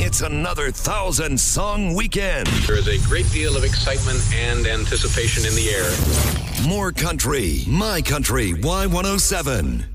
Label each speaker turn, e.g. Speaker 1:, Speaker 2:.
Speaker 1: It's another 1,000-song weekend.
Speaker 2: There is a great deal of excitement and anticipation in the air.
Speaker 1: More country, My Country Y107.